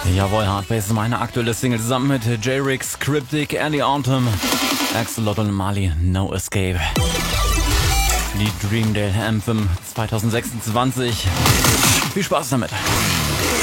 Jawohl, Hardbase ist meine aktuelle Single zusammen mit J-Rix, Cryptic, Andy Autumn, Axolotl und Mali, No Escape. Die Dreamdale Anthem 2026. Viel Spaß damit.